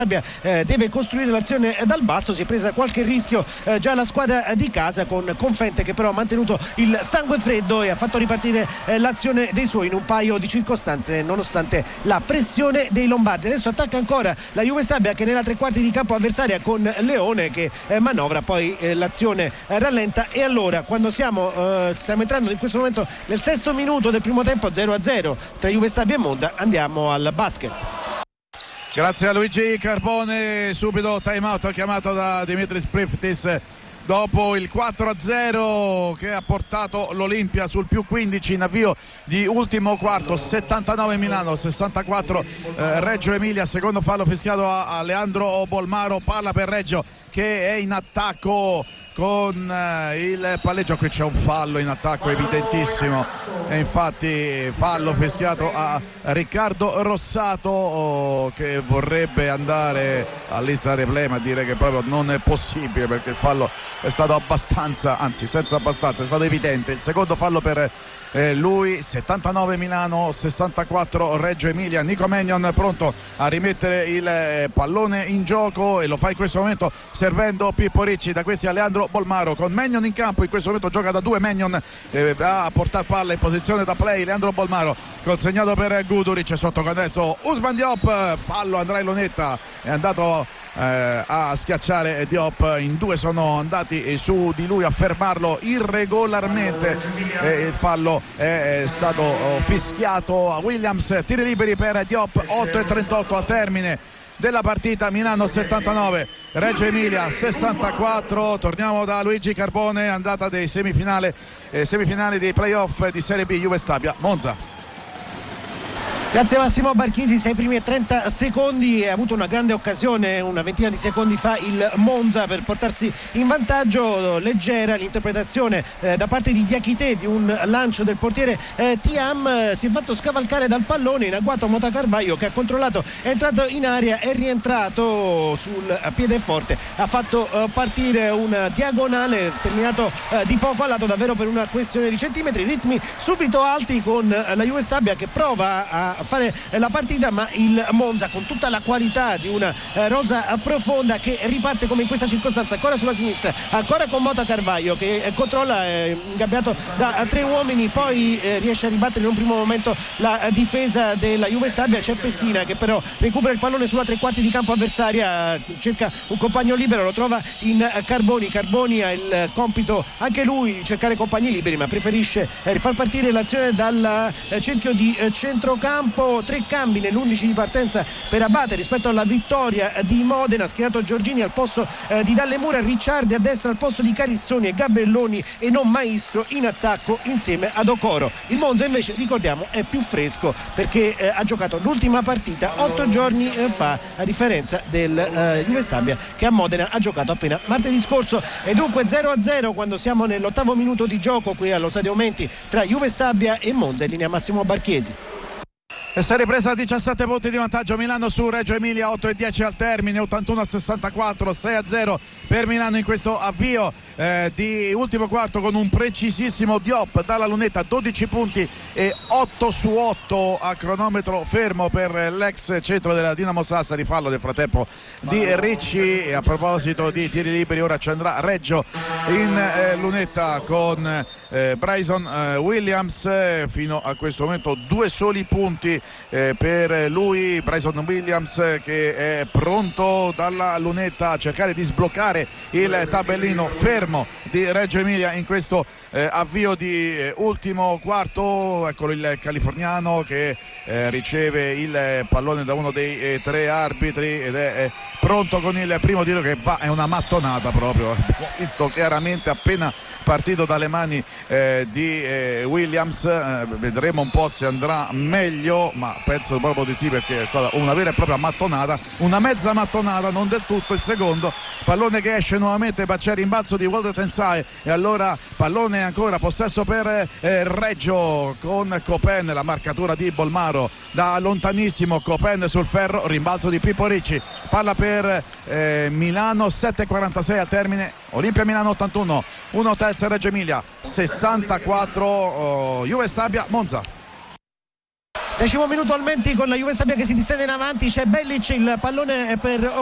deve costruire l'azione dal basso. Si è presa qualche rischio già la squadra di casa, con Confente che però ha mantenuto il sangue freddo e ha fatto ripartire l'azione dei suoi in un paio di circostanze nonostante la pressione dei lombardi. Adesso attacca ancora la Juve Stabia, che nella tre quarti di campo avversaria con Leone che manovra, poi l'azione rallenta e allora quando stiamo entrando in questo momento nel sesto minuto del primo tempo, 0-0 tra Juve Stabia e Monza. Andiamo al basket. Grazie a Luigi Carbone. Subito time out chiamato da Dimitris Priftis dopo il 4-0 che ha portato l'Olimpia sul più 15 in avvio di ultimo quarto. 79 Milano, 64 Reggio Emilia. Secondo fallo fischiato a Leandro Bolmaro. Palla per Reggio che è in attacco con il palleggio. Qui c'è un fallo in attacco evidentissimo e infatti fallo fischiato a Riccardo Rossato che vorrebbe andare all'Insta replay, ma dire che proprio non è possibile perché il fallo è stato abbastanza, anzi senza abbastanza, è stato evidente. Il secondo fallo per lui. 79 Milano, 64 Reggio Emilia. Nico Magnon pronto a rimettere il pallone in gioco e lo fa in questo momento servendo Pippo Ricci. Da questi a Leandro Bolmaro con Magnon in campo. In questo momento gioca da due Magnon, va a portare palla in posizione da play Leandro Bolmaro, consegnato per Guduric sotto canestro Ousmane Diop. Fallo Andrea Lonetta, è andato a schiacciare Diop. In due sono andati su di lui a fermarlo irregolarmente. Il fallo è stato fischiato a Williams. Tiri liberi per Diop. 8:38 al termine della partita. Milano 79 Reggio Emilia 64. Torniamo da Luigi Carbone. Andata dei semifinali dei playoff di Serie B Juve Stabia Monza. Grazie Massimo Barchisi. 6 primi e 30 secondi. Ha avuto una grande occasione una ventina di secondi fa il Monza per portarsi in vantaggio. Leggera l'interpretazione da parte di Diachité di un lancio del portiere Thiam. Si è fatto scavalcare dal pallone in agguato Mota Carvaio che ha controllato, è entrato in area, è rientrato sul piede forte, ha fatto partire un diagonale terminato di poco a lato, davvero per una questione di centimetri. Ritmi subito alti con la Juve Stabia che prova a fare la partita, ma il Monza con tutta la qualità di una rosa profonda che riparte come in questa circostanza ancora sulla sinistra, ancora con Mota Carvaio che controlla, ingabbiato da tre uomini, poi riesce a ribattere in un primo momento la difesa della Juve Stabia. C'è Pessina che però recupera il pallone sulla tre quarti di campo avversaria, cerca un compagno libero, lo trova in Carboni ha il compito anche lui di cercare compagni liberi, ma preferisce rifar partire l'azione dal cerchio di centrocampo. Tre cambi nell'11 di partenza per Abate rispetto alla vittoria di Modena. Schierato Giorgini al posto di Dalle Mura, Ricciardi a destra al posto di Carissoni e Gabelloni e non Maestro in attacco insieme ad Okoro. Il Monza invece, ricordiamo, è più fresco perché ha giocato l'ultima partita 8 giorni fa, a differenza del Juve Stabia che a Modena ha giocato appena martedì scorso. E dunque 0-0 quando siamo nell'8° minuto di gioco qui allo Stadio Menti tra Juve Stabia e Monza. In linea Massimo Barchesi. E si è ripresa a 17 punti di vantaggio Milano su Reggio Emilia. 8:10 al termine, 81-64, 6-0 per Milano in questo avvio di ultimo quarto con un precisissimo Diop dalla lunetta. 12 punti e 8 su 8 a cronometro fermo per l'ex centro della Dinamo Sassari. Fallo del frattempo di Ricci. E a proposito di tiri liberi, ora ci andrà Reggio in lunetta con Bryson Williams. Fino a questo momento 2 soli punti per lui, Bryson Williams, che è pronto dalla lunetta a cercare di sbloccare il tabellino fermo di Reggio Emilia in questo avvio di ultimo quarto. Eccolo il californiano che riceve il pallone da uno dei tre arbitri ed è pronto con il primo tiro che va, è una mattonata proprio, abbiamo visto chiaramente appena partito dalle mani di Williams. Vedremo un po' se andrà meglio, ma penso proprio di sì, perché è stata una vera e propria mattonata, una mezza mattonata, non del tutto. Il secondo pallone che esce nuovamente, ma c'è rimbalzo di Walter Tensai e allora pallone ancora, possesso per Reggio con Copen, la marcatura di Bolmaro da lontanissimo, Copen sul ferro, rimbalzo di Pippo Ricci, palla per Milano. 7:46 al termine, Olimpia Milano 81, 1 terza Reggio Emilia 64, Juve Stabia Monza. 10° minuto al Menti con la Juve Stabia che si distende in avanti, c'è Bellic, il pallone per